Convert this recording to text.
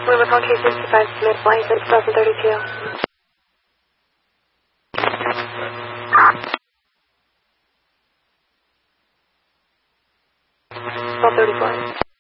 Lima Kong K65 Smith, flying since 2032. 1234.